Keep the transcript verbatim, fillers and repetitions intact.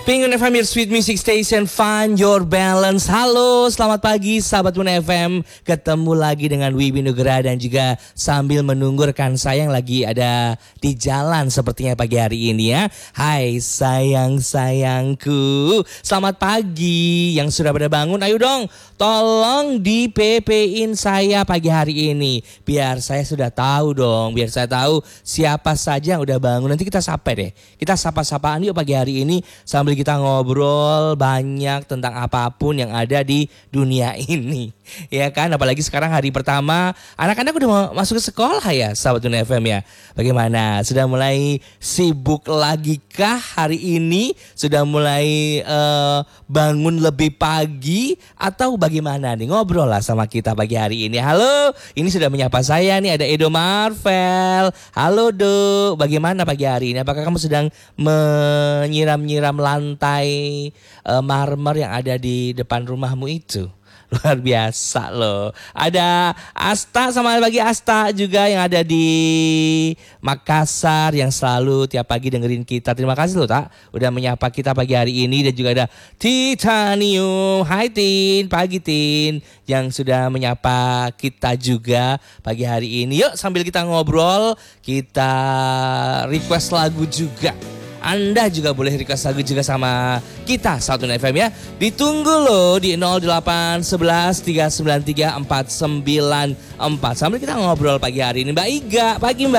Pengen F M, your sweet music station, find your balance. Halo, selamat pagi sahabat Muna F M. Ketemu lagi dengan Wibi Nugra dan juga sambil menunggu rekan saya yang lagi ada di jalan sepertinya pagi hari ini ya. Hai sayang-sayangku, selamat pagi. Yang sudah pada bangun, ayo dong tolong di P P-in saya pagi hari ini. Biar saya sudah tahu dong, biar saya tahu siapa saja yang udah bangun. Nanti kita sapa deh, kita sapa-sapaan yuk pagi hari ini sambil kita ngobrol banyak tentang apapun yang ada di dunia ini. Ya kan, apalagi sekarang hari pertama anak-anak udah mau masuk ke sekolah ya sahabat Dunia F M ya. Bagaimana, sudah mulai sibuk lagi kah hari ini? Sudah mulai uh, bangun lebih pagi atau bagaimana nih? Ngobrol lah sama kita pagi hari ini. Halo, ini sudah menyapa saya nih, ada Edo Marvel. Halo Do, bagaimana pagi hari ini? Apakah kamu sedang menyiram-nyiram lantai uh, marmer yang ada di depan rumahmu itu? Luar biasa loh. Ada Asta sama lagi Asta juga yang ada di Makassar yang selalu tiap pagi dengerin kita. Terima kasih loh Tak udah menyapa kita pagi hari ini. Dan juga ada Titanium. Hai Tin, pagi Tin, yang sudah menyapa kita juga pagi hari ini. Yuk sambil kita ngobrol, kita request lagu juga. Anda juga boleh request lagu juga sama kita Satu F M ya. Ditunggu loh di nol delapan satu satu tiga sembilan tiga empat sembilan empat. Sambil kita ngobrol pagi hari ini. Mbak Iga, pagi Mbak.